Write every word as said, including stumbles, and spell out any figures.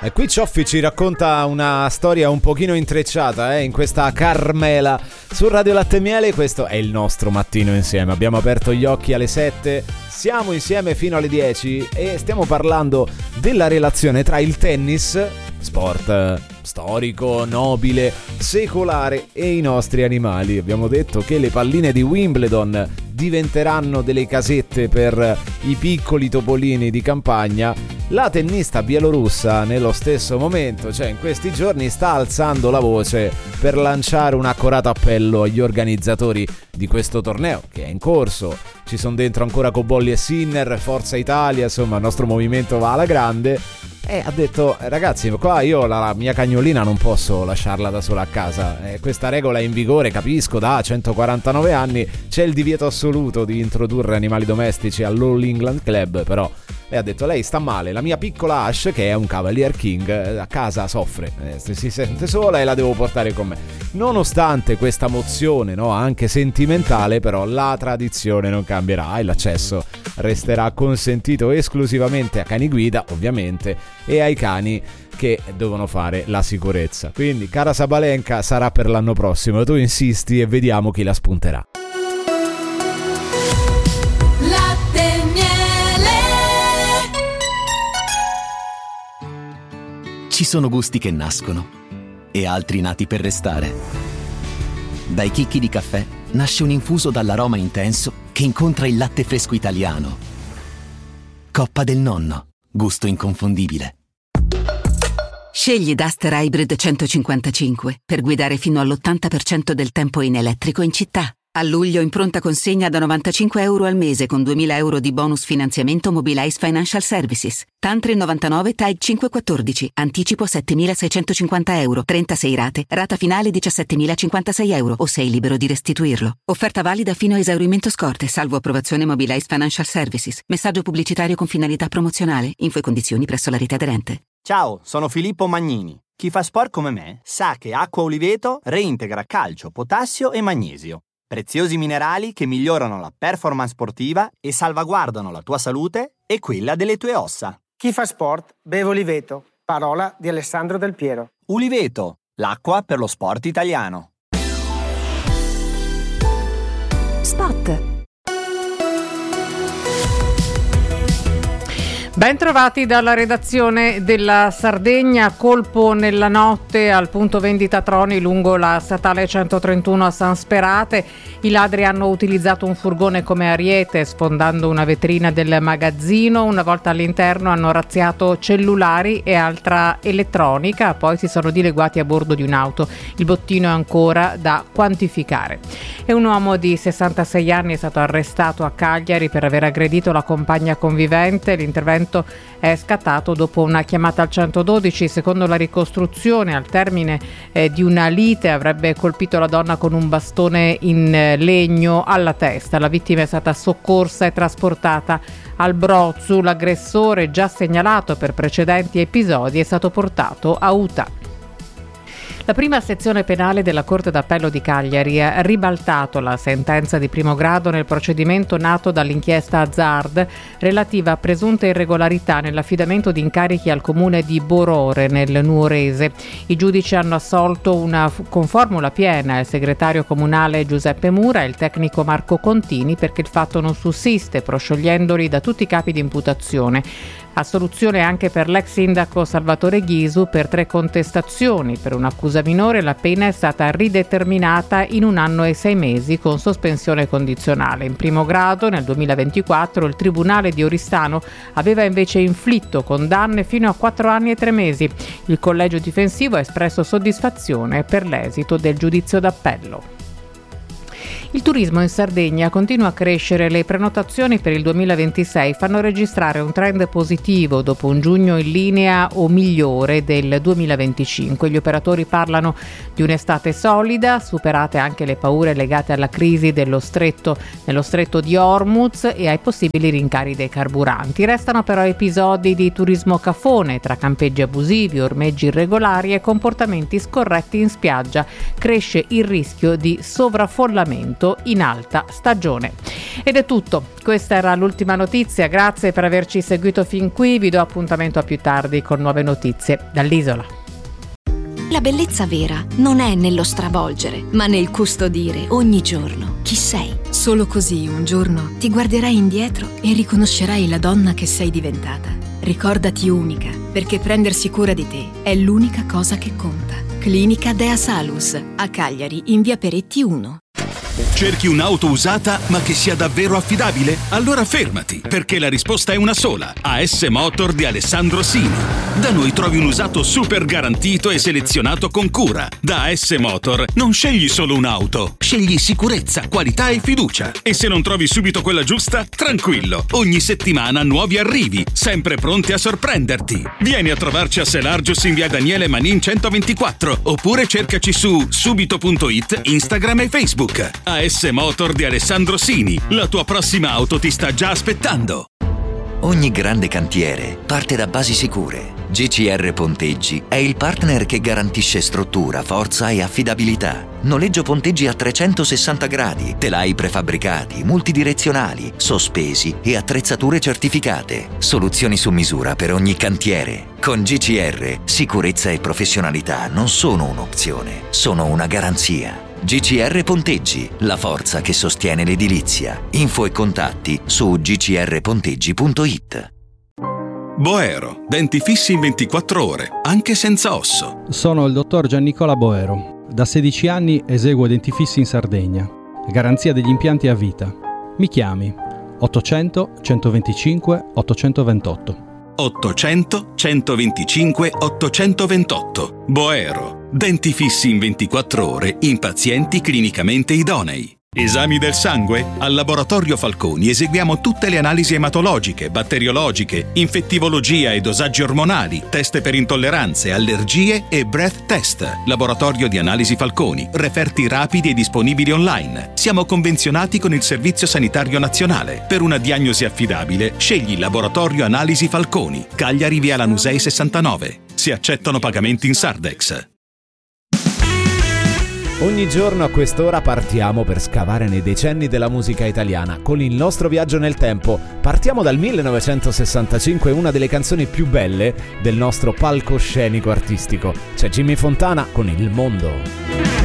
E qui Cioffi ci racconta una storia un pochino intrecciata eh, in questa Carmela su Radio Latte e Miele. Questo è il nostro mattino insieme. Abbiamo aperto gli occhi alle sette, siamo insieme fino alle dieci e stiamo parlando della relazione tra il tennis, sport storico, nobile, secolare, e i nostri animali. Abbiamo detto che le palline di Wimbledon diventeranno delle casette per i piccoli topolini di campagna. La tennista bielorussa nello stesso momento, cioè in questi giorni, sta alzando la voce per lanciare un accorato appello agli organizzatori di questo torneo che è in corso. Ci sono dentro ancora Cobolli e Sinner, Forza Italia, insomma il nostro movimento va alla grande. E ha detto: ragazzi, qua io la, la mia cagnolina non posso lasciarla da sola a casa, eh, questa regola è in vigore, capisco, da centoquarantanove anni c'è il divieto assoluto di introdurre animali domestici all'All England Club, però lei ha detto: lei sta male, la mia piccola Ash, che è un Cavalier King, a casa soffre, eh, si sente sola e la devo portare con me. Nonostante questa mozione, no, anche sentimentale, però la tradizione non cambierà e l'accesso resterà consentito esclusivamente a cani guida, ovviamente, e ai cani che devono fare la sicurezza. Quindi, cara Sabalenka, sarà per l'anno prossimo. Tu insisti e vediamo chi la spunterà. Ci sono gusti che nascono e altri nati per restare. Dai chicchi di caffè nasce un infuso dall'aroma intenso che incontra il latte fresco italiano. Coppa del Nonno, gusto inconfondibile. Scegli Duster Hybrid centocinquantacinque per guidare fino all'ottanta per cento del tempo in elettrico in città. A luglio in pronta consegna da novantacinque euro al mese con duemila euro di bonus finanziamento Mobilize Financial Services. Tantri novantanove Type cinquecentoquattordici. Anticipo settemilaseicentocinquanta euro. trentasei rate. Rata finale diciassettemilacinquantasei euro o sei libero di restituirlo. Offerta valida fino a esaurimento scorte, salvo approvazione Mobilize Financial Services. Messaggio pubblicitario con finalità promozionale. Info e condizioni presso la rete aderente. Ciao, sono Filippo Magnini. Chi fa sport come me sa che Acqua Oliveto reintegra calcio, potassio e magnesio. Preziosi minerali che migliorano la performance sportiva e salvaguardano la tua salute e quella delle tue ossa. Chi fa sport beve Oliveto. Parola di Alessandro Del Piero. Oliveto, l'acqua per lo sport italiano. Spot. Ben trovati dalla redazione della Sardegna. Colpo nella notte al punto vendita Troni lungo la statale centotrentuno a San Sperate. I ladri hanno utilizzato un furgone come ariete sfondando una vetrina del magazzino. Una volta all'interno hanno razziato cellulari e altra elettronica, poi si sono dileguati a bordo di un'auto. Il bottino è ancora da quantificare. E un uomo di sessantasei anni è stato arrestato a Cagliari per aver aggredito la compagna convivente. L'intervento è scattato dopo una chiamata al centododici. Secondo la ricostruzione, al termine eh, di una lite avrebbe colpito la donna con un bastone in eh, legno alla testa. La vittima è stata soccorsa e trasportata al Brozzu. L'aggressore, già segnalato per precedenti episodi, è stato portato a Utah. La prima sezione penale della Corte d'Appello di Cagliari ha ribaltato la sentenza di primo grado nel procedimento nato dall'inchiesta Hazard relativa a presunte irregolarità nell'affidamento di incarichi al comune di Borore nel Nuorese. I giudici hanno assolto una, con formula piena il segretario comunale Giuseppe Mura e il tecnico Marco Contini perché il fatto non sussiste, prosciogliendoli da tutti i capi di imputazione. Assoluzione anche per l'ex sindaco Salvatore Ghisu per tre contestazioni. Per un'accusa minore la pena è stata rideterminata in un anno e sei mesi con sospensione condizionale. In primo grado nel duemilaventiquattro il Tribunale di Oristano aveva invece inflitto condanne fino a quattro anni e tre mesi. Il collegio difensivo ha espresso soddisfazione per l'esito del giudizio d'appello. Il turismo in Sardegna continua a crescere, le prenotazioni per il duemilaventisei fanno registrare un trend positivo dopo un giugno in linea o migliore del duemilaventicinque. Gli operatori parlano di un'estate solida, superate anche le paure legate alla crisi dello stretto, nello stretto di Hormuz e ai possibili rincari dei carburanti. Restano però episodi di turismo cafone tra campeggi abusivi, ormeggi irregolari e comportamenti scorretti in spiaggia. Cresce il rischio di sovraffollamento soprattutto in alta stagione. Ed è tutto, questa era l'ultima notizia, grazie per averci seguito fin qui, vi do appuntamento a più tardi con nuove notizie dall'isola. La bellezza vera non è nello stravolgere, ma nel custodire ogni giorno chi sei. Solo così un giorno ti guarderai indietro e riconoscerai la donna che sei diventata. Ricordati unica, perché prendersi cura di te è l'unica cosa che conta. Clinica Dea Salus, a Cagliari, in via Peretti uno. Cerchi un'auto usata ma che sia davvero affidabile? Allora fermati, perché la risposta è una sola. A S Motor di Alessandro Sini. Da noi trovi un usato super garantito e selezionato con cura. Da A S Motor non scegli solo un'auto, scegli sicurezza, qualità e fiducia. E se non trovi subito quella giusta, tranquillo. Ogni settimana nuovi arrivi, sempre pronti a sorprenderti. Vieni a trovarci a Selargius in via Daniele Manin centoventiquattro oppure cercaci su subito punto it, Instagram e Facebook. A S Motor di Alessandro Sini, la tua prossima auto ti sta già aspettando. Ogni grande cantiere parte da basi sicure. G C R Ponteggi è il partner che garantisce struttura, forza e affidabilità. Noleggio ponteggi a trecentosessanta gradi, telai prefabbricati, multidirezionali, sospesi e attrezzature certificate. Soluzioni su misura per ogni cantiere. Con G C R, sicurezza e professionalità non sono un'opzione, sono una garanzia. G C R Ponteggi, la forza che sostiene l'edilizia. Info e contatti su g c r ponteggi punto it. Boero, denti fissi in ventiquattro ore, anche senza osso. Sono il dottor Giannicola Boero. Da sedici anni eseguo denti fissi in Sardegna. Garanzia degli impianti a vita. Mi chiami ottocento centoventicinque ottocentoventotto. ottocento centoventicinque ottocentoventotto. Boero, denti fissi in ventiquattro ore in pazienti clinicamente idonei. Esami del sangue? Al Laboratorio Falconi eseguiamo tutte le analisi ematologiche, batteriologiche, infettivologia e dosaggi ormonali, test per intolleranze, allergie e breath test. Laboratorio di Analisi Falconi, referti rapidi e disponibili online. Siamo convenzionati con il Servizio Sanitario Nazionale. Per una diagnosi affidabile, scegli Laboratorio Analisi Falconi, Cagliari via Lanusei sessantanove. Si accettano pagamenti in Sardex. Ogni giorno a quest'ora partiamo per scavare nei decenni della musica italiana con il nostro viaggio nel tempo. Partiamo dal millenovecentosessantacinque, una delle canzoni più belle del nostro palcoscenico artistico. C'è Jimmy Fontana con Il Mondo.